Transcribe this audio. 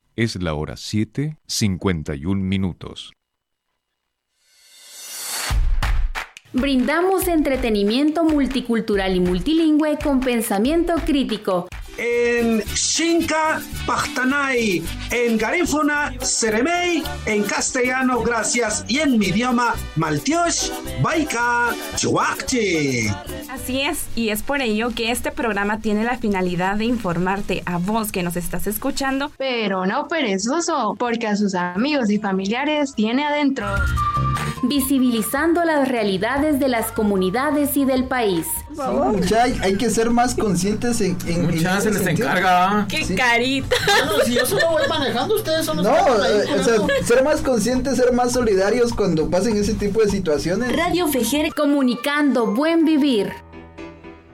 Es la hora 7:51. Brindamos entretenimiento multicultural y multilingüe con pensamiento crítico. En Xinca, Pachtanay, en Garífuna, Seremey, en castellano, gracias, y en mi idioma, Maltiosh, Baika, Chuakchi. Así es, y es por ello que este programa tiene la finalidad de informarte a vos que nos estás escuchando, pero no perezoso, porque a sus amigos y familiares tiene adentro. Visibilizando las realidades de las comunidades y del país. Mucha, hay que ser más conscientes en mucha se les encarga. ¡Qué sí. carita! Bueno, si yo solo voy manejando, ustedes son los que o sea, ser más conscientes, ser más solidarios cuando pasen ese tipo de situaciones. Radio Fejer, comunicando buen vivir.